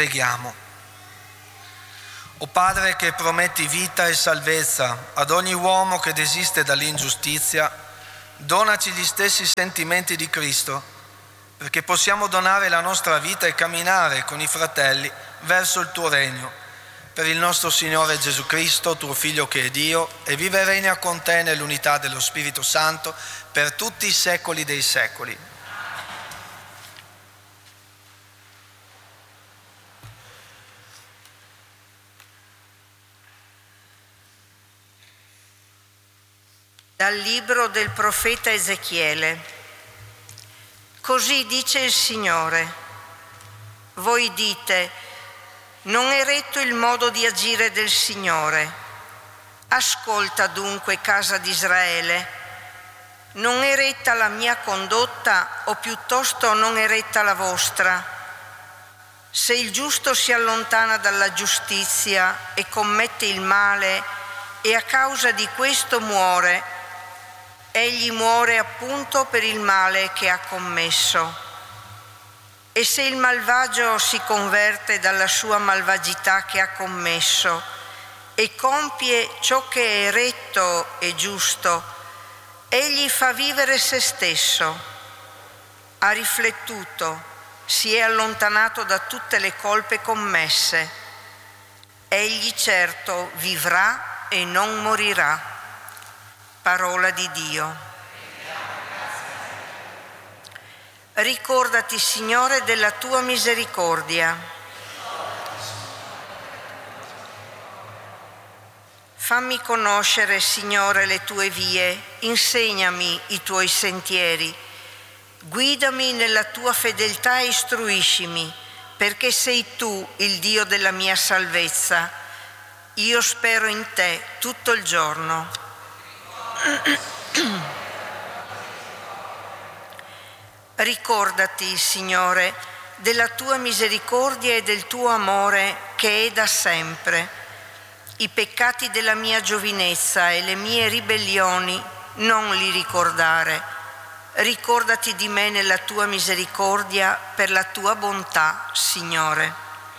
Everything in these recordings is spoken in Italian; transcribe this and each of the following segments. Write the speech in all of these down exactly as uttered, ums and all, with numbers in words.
Preghiamo. O Padre che prometti vita e salvezza ad ogni uomo che desiste dall'ingiustizia, donaci gli stessi sentimenti di Cristo, perché possiamo donare la nostra vita e camminare con i fratelli verso il tuo regno. Per il nostro Signore Gesù Cristo, tuo Figlio che è Dio, e vive e regna con te nell'unità dello Spirito Santo per tutti i secoli dei secoli. Dal libro del profeta Ezechiele. Così dice il Signore: voi dite, non è retto il modo di agire del Signore. Ascolta dunque, casa di Israele, non è retta la mia condotta, o piuttosto non è retta la vostra? Se il giusto si allontana dalla giustizia e commette il male e a causa di questo muore, egli muore appunto per il male che ha commesso. E se il malvagio si converte dalla sua malvagità che ha commesso e compie ciò che è retto e giusto, egli fa vivere se stesso. Ha riflettuto, si è allontanato da tutte le colpe commesse. Egli certo vivrà e non morirà. Parola di Dio. Ricordati, Signore, della tua misericordia. Fammi conoscere, Signore, le tue vie, insegnami i tuoi sentieri, guidami nella tua fedeltà e istruiscimi, perché sei tu il Dio della mia salvezza. Io spero in te tutto il giorno. Ricordati, Signore, della tua misericordia e del tuo amore che è da sempre. I peccati della mia giovinezza e le mie ribellioni non li ricordare. Ricordati di me nella tua misericordia per la tua bontà, Signore.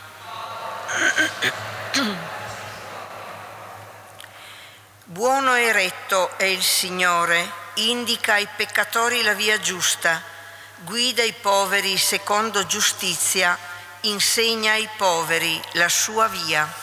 Buono e retto è il Signore, indica ai peccatori la via giusta, guida i poveri secondo giustizia, insegna ai poveri la sua via.